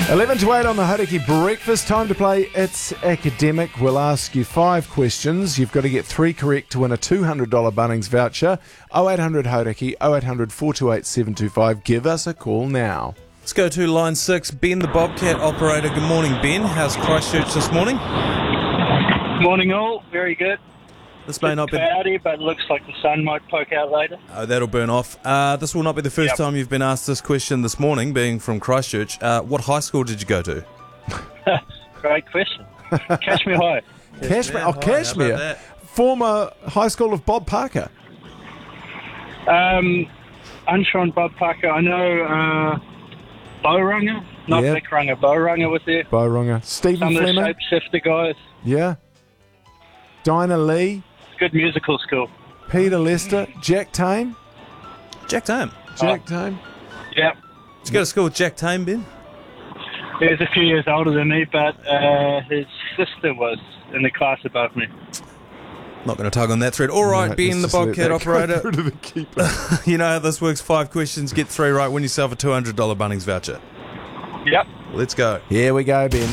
11 to 8 on the Hauraki Breakfast. Time to play It's Academic. We'll ask you 5 questions. You've got to get 3 correct to win a $200 Bunnings voucher. 0800 Hauraki, 0800 428 725. Give us a call now. Let's go to line 6. Ben, the Bobcat operator. Good morning, Ben. How's Christchurch this morning? Morning all, very good. This may not be cloudy, but it looks like the sun might poke out later. Oh, that'll burn off. This will not be the first time you've been asked this question this morning, being from Christchurch. What high school did you go to? Great question. Cashmere High. Cashmere. Oh, How Cashmere. about that? Former high school of Bob Parker. Unsure on Bob Parker. I know Bowrunga, not Yep. Bickrunga. Bowrunga was there. Bowrunga. Stephen Some of the Fleming. shapeshifter guys. Yeah. Dinah Lee. Good musical school. Peter Lester. Jack Tame. Jack Tame. Jack Tame. Yep. Did you go to school with Jack Tame, Ben? He was a few years older than me, but his sister was in the class above me. Not going to tug on that thread. All right, Right, Ben, let's the just let Bobcat that go operator. through to the keeper. You know how this works. 5 questions, get 3 right, win yourself a $200 Bunnings voucher. Yep. Let's go. Here we go, Ben.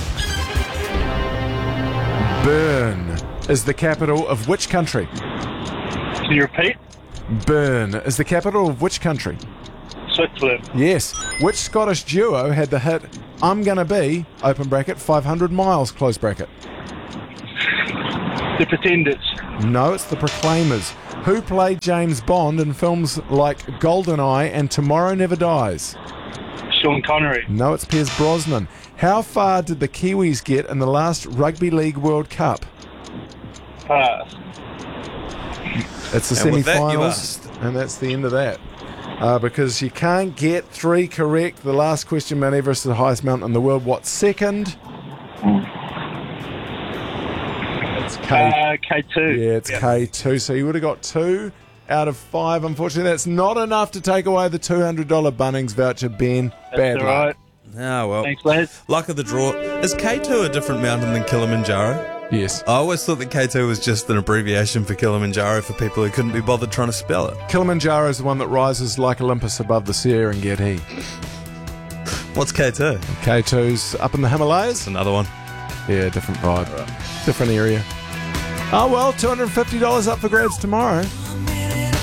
Bern is the capital of which country? Can you repeat? Bern is the capital of which country? Switzerland. Yes. Which Scottish duo had the hit I'm Gonna Be, open bracket, 500 miles, close bracket? The Pretenders. No, it's the Proclaimers. Who played James Bond in films like GoldenEye and Tomorrow Never Dies? Sean Connery. No, it's Piers Brosnan. How far did the Kiwis get in the last Rugby League World Cup? Pass. It's the And with that, you semi-finals, and that's the end of that. Because you can't get 3 correct. The last question, Mount Everest is the highest mountain in the world. What's second? It's K. K2. Yeah, it's K2. So you would have got 2 out of 5. Unfortunately, that's not enough to take away the $200 Bunnings voucher, Ben. Bad That's all luck. right. Ah, well. Thanks, Les. Luck of the draw. Is K2 a different mountain than Kilimanjaro? Yes. I always thought that K2 was just an abbreviation for Kilimanjaro for people who couldn't be bothered trying to spell it. Kilimanjaro is the one that rises like Olympus above the Serengeti. What's K2? K2's up in the Himalayas. It's another one. Yeah, different vibe. Different area. Oh, well, $250 up for grabs tomorrow.